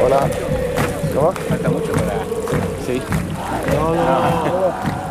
Hola. ¿Cómo? Falta mucho para... Sí. No, no, no.